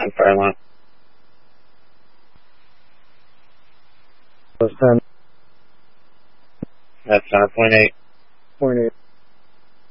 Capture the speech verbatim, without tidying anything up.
on Fairlawn. Plus ten. That's uh, point eight. Point eight.